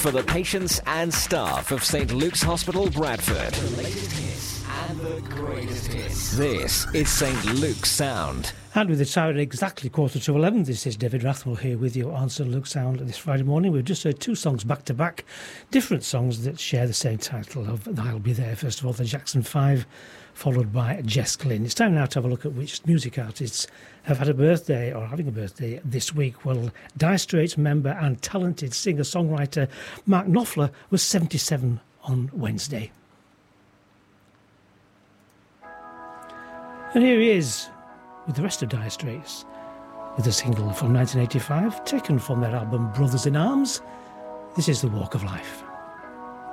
for the patients and staff of St Luke's Hospital, Bradford. The latest hits and the greatest hits. This is St Luke's Sound. And with the time exactly 11:15, this is David Rathwell here with you on St Luke's Sound this Friday morning. We've just heard two songs back to back, different songs that share the same title of I'll Be There. First of all, the Jackson 5, followed by Jess Glynn. It's time now to have a look at which music artists have had a birthday or having a birthday this week. Well, Dire Straits member and talented singer-songwriter Mark Knopfler was 77 on Wednesday. And here he is with the rest of Dire Straits, with a single from 1985, taken from their album Brothers in Arms. This is The Walk of Life.